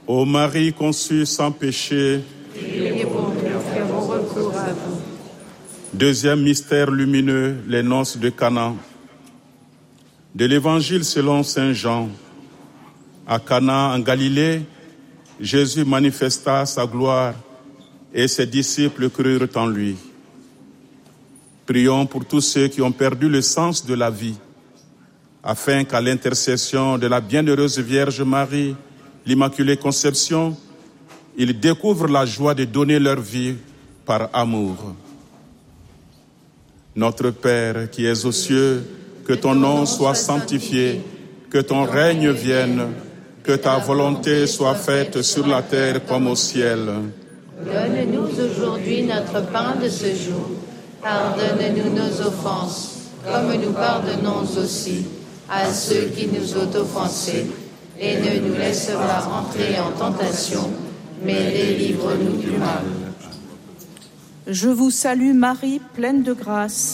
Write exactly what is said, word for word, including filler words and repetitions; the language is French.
Ô Marie conçue sans péché, priez pour nous qui avons recours à vous. Deuxième mystère lumineux, les noces de Cana. De l'Évangile selon saint Jean. À Cana, en Galilée, Jésus manifesta sa gloire et ses disciples crurent en lui. Prions pour tous ceux qui ont perdu le sens de la vie, afin qu'à l'intercession de la bienheureuse Vierge Marie, l'Immaculée Conception, ils découvrent la joie de donner leur vie par amour. Notre Père qui es aux cieux, que ton nom soit sanctifié, que ton règne vienne, que ta volonté soit faite sur la terre comme au ciel. Donne-nous aujourd'hui notre pain de ce jour. Pardonne-nous nos offenses, comme nous pardonnons aussi à ceux qui nous ont offensés. Et ne nous laisse pas entrer en tentation, mais délivre-nous du mal. Je vous salue Marie, pleine de grâce.